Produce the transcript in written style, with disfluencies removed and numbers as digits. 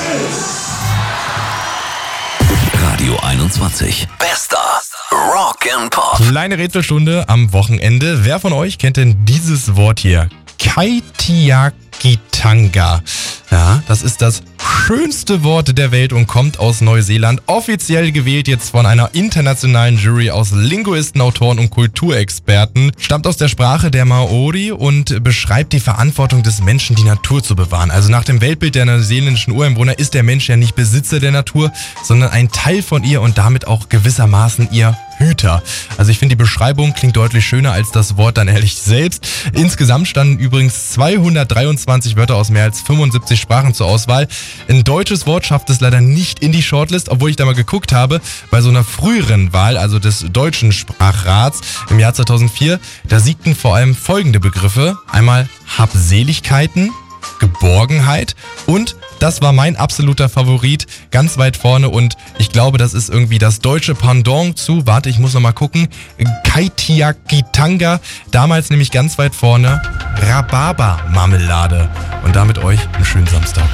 Radio 21. Bester Rock and Pop. Kleine Rätselstunde am Wochenende. Wer von euch kennt denn dieses Wort hier? Kaitiakitanga. Ja, das ist das schönste Wort der Welt und kommt aus Neuseeland. Offiziell gewählt jetzt von einer internationalen Jury aus Linguisten, Autoren und Kulturexperten. Stammt aus der Sprache der Maori und beschreibt die Verantwortung des Menschen, die Natur zu bewahren. Also nach dem Weltbild der neuseeländischen Ureinwohner ist der Mensch ja nicht Besitzer der Natur, sondern ein Teil von ihr und damit auch gewissermaßen ihr Hüter. Also ich finde, die Beschreibung klingt deutlich schöner als das Wort dann ehrlich selbst. Insgesamt standen übrigens 223 Wörter aus mehr als 75 Sprachen zur Auswahl. Ein deutsches Wort schafft es leider nicht in die Shortlist, obwohl ich da mal geguckt habe, bei so einer früheren Wahl, also des deutschen Sprachrats im Jahr 2004, da siegten vor allem folgende Begriffe. Einmal Habseligkeiten, Geborgenheit und das war mein absoluter Favorit, ganz weit vorne und ich glaube, das ist irgendwie das deutsche Pendant zu, warte, ich muss noch mal gucken, Kaitiakitanga, damals nämlich ganz weit vorne, Rhabarbermarmelade und damit euch einen schönen Samstag.